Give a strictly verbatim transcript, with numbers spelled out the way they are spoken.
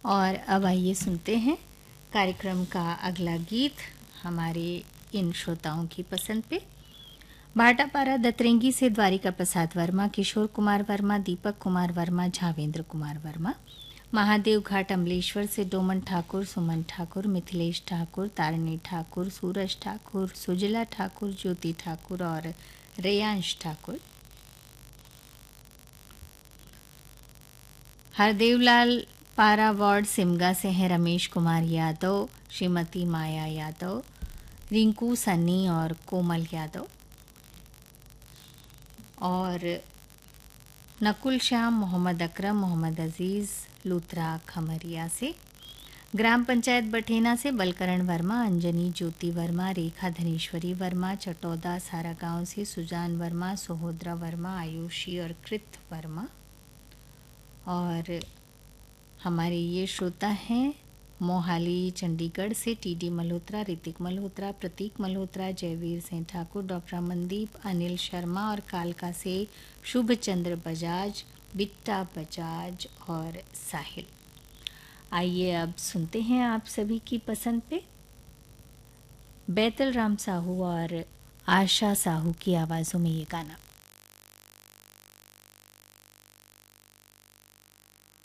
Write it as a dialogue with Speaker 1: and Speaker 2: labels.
Speaker 1: और अब आइए सुनते हैं कार्यक्रम का अगला गीत हमारे इन श्रोताओं की पसंद पे। भाटापारा दतरेंगी से द्वारिका प्रसाद वर्मा, किशोर कुमार वर्मा, दीपक कुमार वर्मा, झावेंद्र कुमार वर्मा। महादेव घाट अमलेश्वर से डोमन ठाकुर, सुमन ठाकुर, मिथिलेश ठाकुर, तारिणी ठाकुर, सूरज ठाकुर, सुजिला ठाकुर, ज्योति ठाकुर और रेयांश ठाकुर। हरदेवलाल पारा वार्ड सिमगा से हैं रमेश कुमार यादव, श्रीमती माया यादव, रिंकू सन्नी और कोमल यादव। और नकुल श्याम, मोहम्मद अकरम, मोहम्मद अजीज़, लूथरा खमरिया से। ग्राम पंचायत बठेना से बलकरण वर्मा, अंजनी ज्योति वर्मा, रेखा धनेश्वरी वर्मा। चटौदा सारा गांव से सुजान वर्मा, सोहोद्रा वर्मा, आयुषी और कृत वर्मा। और हमारे ये श्रोता हैं मोहाली चंडीगढ़ से टीडी मल्होत्रा, ऋतिक मल्होत्रा, प्रतीक मल्होत्रा, जयवीर सिंह ठाकुर, डॉक्टर मनदीप, अनिल शर्मा और कालका से शुभ चंद्र बजाज, बिट्टा बजाज और साहिल। आइए अब सुनते हैं आप सभी की पसंद पे बैतल राम साहू और आशा साहू की आवाज़ों में ये गाना।